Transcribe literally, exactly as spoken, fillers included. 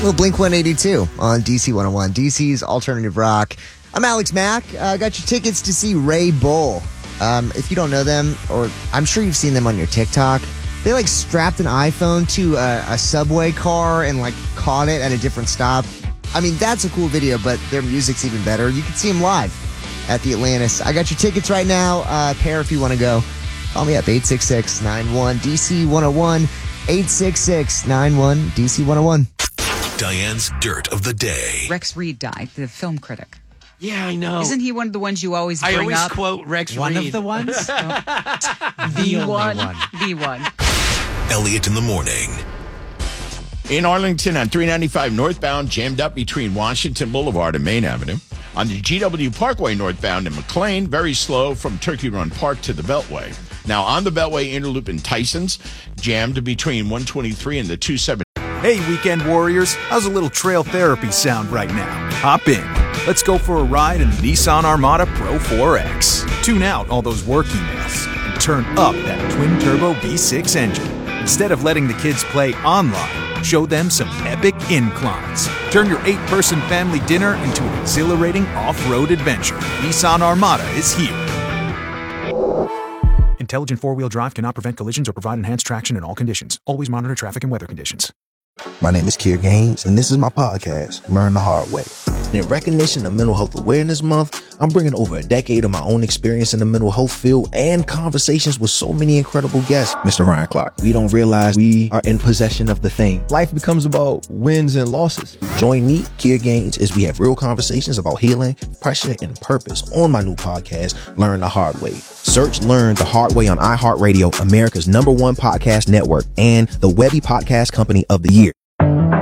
little Blink one eighty-two on D C one oh one, D C's alternative rock. I'm Alex Mack. I uh, got your tickets to see Ray Bull. Um, if you don't know them, or I'm sure you've seen them on your TikTok, they like strapped an iPhone to a, a subway car and like caught it at a different stop. I mean, that's a cool video, but their music's even better. You can see them live at the Atlantis. I got your tickets right now. Uh, pair if you want to go. Call me up, eight six six, nine one, D C one oh one, eight six six, nine one, D C one oh one. Diane's Dirt of the Day. Rex Reed died, the film critic. Yeah, I know. Isn't he one of the ones you always bring I always up? quote Rex One Reed. of the ones? The one. The one. Elliot in the morning. In Arlington on three ninety-five northbound, jammed up between Washington Boulevard and Main Avenue. On the G W Parkway northbound in McLean, very slow from Turkey Run Park to the Beltway. Now on the Beltway Interloop in Tysons, jammed between one twenty-three and the two seventy. Hey, weekend warriors, how's a little trail therapy sound right now? Hop in. Let's go for a ride in the Nissan Armada Pro four X. Tune out all those work emails and turn up that twin-turbo V six engine. Instead of letting the kids play online, show them some epic inclines. Turn your eight-person family dinner into an exhilarating off-road adventure. Nissan Armada is here. Intelligent four-wheel drive cannot prevent collisions or provide enhanced traction in all conditions. Always monitor traffic and weather conditions. My name is Kier Gaines, and this is my podcast, Learn the Hard Way. In recognition of Mental Health Awareness Month, I'm bringing over a decade of my own experience in the mental health field and conversations with so many incredible guests. Mister Ryan Clark, we don't realize we are in possession of the thing. Life becomes about wins and losses. Join me, Kier Gaines, as we have real conversations about healing, pressure, and purpose on my new podcast, Learn the Hard Way. Search Learn the Hard Way on iHeartRadio, America's number one podcast network, and the Webby Podcast Company of the Year.